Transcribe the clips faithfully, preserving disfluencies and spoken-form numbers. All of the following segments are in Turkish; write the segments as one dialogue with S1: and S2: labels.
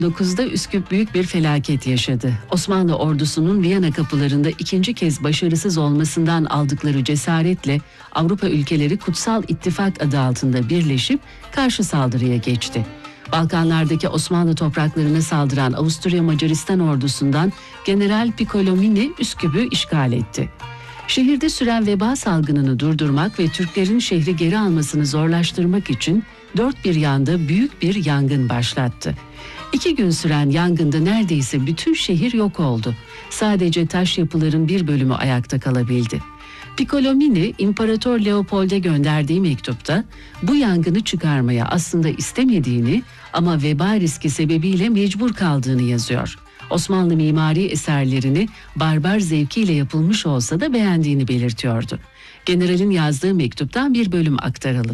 S1: dokuzda Üsküp büyük bir felaket yaşadı. Osmanlı ordusunun Viyana kapılarında ikinci kez başarısız olmasından aldıkları cesaretle Avrupa ülkeleri Kutsal İttifak adı altında birleşip karşı saldırıya geçti. Balkanlardaki Osmanlı topraklarına saldıran Avusturya Macaristan ordusundan General Piccolomini Üsküp'ü işgal etti. Şehirde süren veba salgınını durdurmak ve Türklerin şehri geri almasını zorlaştırmak için dört bir yanda büyük bir yangın başlattı. İki gün süren yangında neredeyse bütün şehir yok oldu. Sadece taş yapıların bir bölümü ayakta kalabildi. Piccolomini, İmparator Leopold'e gönderdiği mektupta bu yangını çıkarmaya aslında istemediğini ama veba riski sebebiyle mecbur kaldığını yazıyor. Osmanlı mimari eserlerini barbar zevkiyle yapılmış olsa da beğendiğini belirtiyordu. Generalin yazdığı mektuptan bir bölüm aktaralım.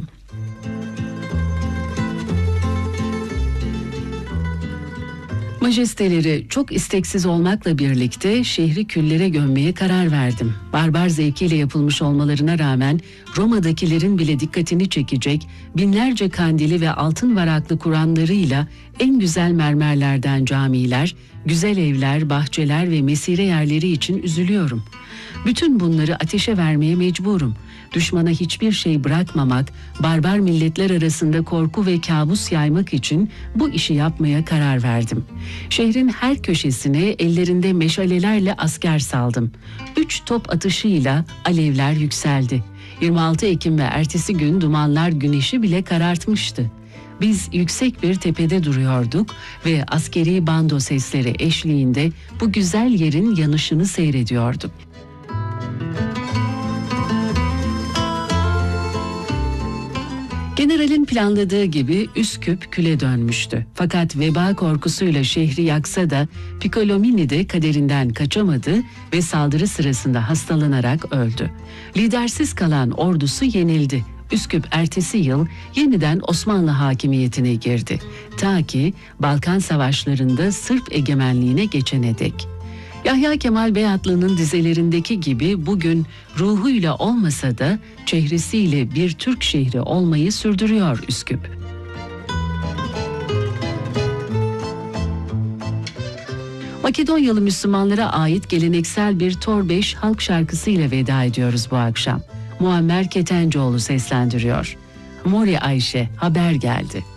S1: Majesteleri, çok isteksiz olmakla birlikte şehri küllere gömmeye karar verdim. Barbar zevkiyle yapılmış olmalarına rağmen Roma'dakilerin bile dikkatini çekecek binlerce kandili ve altın varaklı Kur'anlarıyla en güzel mermerlerden camiler, güzel evler, bahçeler ve mesire yerleri için üzülüyorum. Bütün bunları ateşe vermeye mecburum. Düşmana hiçbir şey bırakmamak, barbar milletler arasında korku ve kabus yaymak için bu işi yapmaya karar verdim. Şehrin her köşesine ellerinde meşalelerle asker saldım. Üç top atışıyla alevler yükseldi. yirmi altı Ekim ve ertesi gün dumanlar güneşi bile karartmıştı. Biz yüksek bir tepede duruyorduk ve askeri bando sesleri eşliğinde bu güzel yerin yanışını seyrediyorduk. Generalin planladığı gibi Üsküp küle dönmüştü. Fakat veba korkusuyla şehri yaksa da Piccolomini de kaderinden kaçamadı ve saldırı sırasında hastalanarak öldü. Lidersiz kalan ordusu yenildi. Üsküp ertesi yıl yeniden Osmanlı hakimiyetine girdi. Ta ki Balkan Savaşları'nda Sırp egemenliğine geçene dek. Yahya Kemal Beyatlı'nın dizelerindeki gibi bugün ruhuyla olmasa da çehresiyle bir Türk şehri olmayı sürdürüyor Üsküp. Makedonyalı Müslümanlara ait geleneksel bir Torbeş halk şarkısıyla veda ediyoruz bu akşam. Muammer Ketencoğlu seslendiriyor. Mori Ayşe, haber geldi.